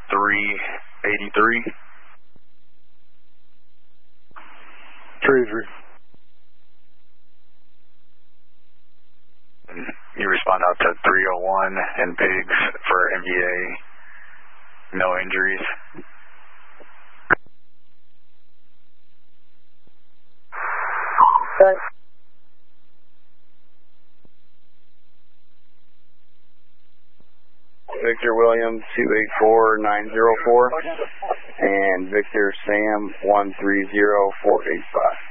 383. Cruiser. You respond out to 301 and Pigs for MVA. No injuries. Okay. Victor William 284904 and Victor Sam 130485.